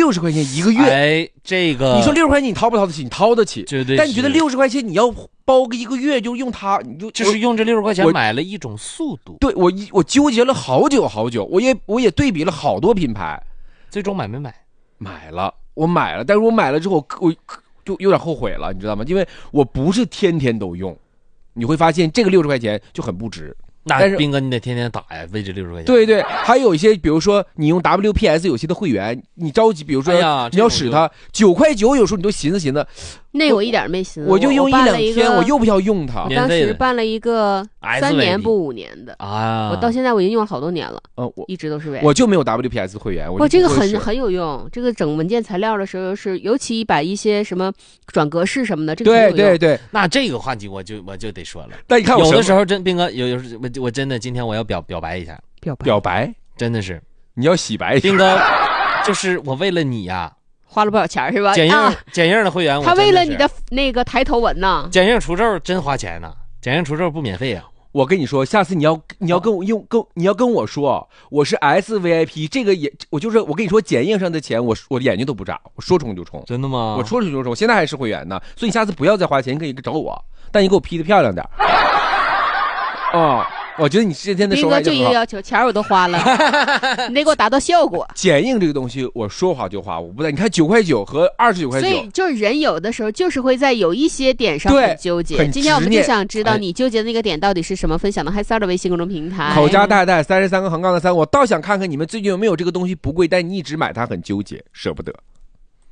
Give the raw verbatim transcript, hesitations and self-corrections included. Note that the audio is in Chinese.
六十块钱一个月， 哎，这个你说六十块钱你掏不掏得起？你掏得起， 绝对。 但你觉得六十块钱你要包个一个月就用它，你就就是用这六十块钱买了一种速度。 对我我纠结了好久好久，我也我也对比了好多品牌， 最终买没买？ 买了，我买了，但是我买了之后我就有点后悔了，你知道吗？因为我不是天天都用，你会发现这个六十块钱就很不值。 那斌哥你得天天打呀，为这六十块钱。 对对，还有一些，比如说你用 W P S 有些的会员，你着急，比如说你要使它九块九，有时候你都寻思寻思。 那我一点没寻思， 我就用一两天，我又不要用它。 我当时办了一个三年不五年的啊， 我到现在我已经用了好多年了。 呃，我一直都是为我就没有 W P S 会员。 我这个很很有用，这个整文件材料的时候是，尤其把一些什么转格式什么的，这个对对对。 那这个话题我就我就得说了。 但你看， 有的时候真斌哥有有我我真的今天我要表表白一下， 表白表白真的是你要洗白一下。 斌哥，就是我为了你呀。 花了不少钱是吧？ 剪映、 啊、 剪映的会员， 他为了你的那个抬头纹呢。 剪映除皱真花钱呢，剪映除皱不免费啊！ 我跟你说，下次你要你要跟我用跟你要跟我说，我是 S V I P， 这个也我就是我跟你说，剪映上的钱我我眼睛都不眨，我说充就充。 真的吗？ 我说充就充，现在还是会员呢，所以你下次不要再花钱，你可以找我，但你给我 P 的漂亮点。哦。我觉得你今天的手法就一个要求，钱我都花了，你得给我达到效果。 剪映这个东西，我说花就花，我不带。你看九块九和二十九块九， 所以就是人有的时候就是会在有一些点上很纠结。今天我们就想知道你纠结的那个点到底是什么，分享到嗨三的微信公众平台。 口加大带三十三个横杠的三，我倒想看看你们最近有没有这个东西不贵，但你一直买它很纠结，舍不得。